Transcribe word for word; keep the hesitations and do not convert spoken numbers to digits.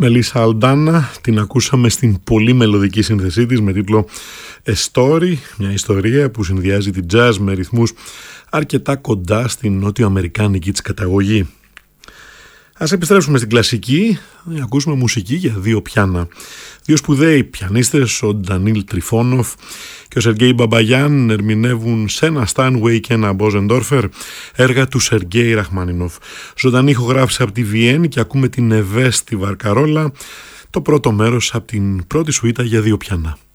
Μελίσσα Αλντάνα, την ακούσαμε στην πολύ μελωδική σύνθεσή της με τίτλο A Story, μια ιστορία που συνδυάζει την jazz με ρυθμούς αρκετά κοντά στην νότιο-αμερικάνικη της καταγωγή. Ας επιστρέψουμε στην κλασική, να ακούσουμε μουσική για δύο πιάνα. Δύο σπουδαίοι πιανίστες, ο Ντανίλ Τριφόνοφ και ο Σεργέι Μπαμπαγιάν, ερμηνεύουν σε ένα Steinway και ένα Μπόζεντόρφερ έργα του Σεργέι Ραχμάνινοφ. Ζωντανή ηχογράφηση από τη Βιέννη και ακούμε την ευαίσθητη βαρκαρόλα, το πρώτο μέρος από την πρώτη σουίτα για δύο πιάνα.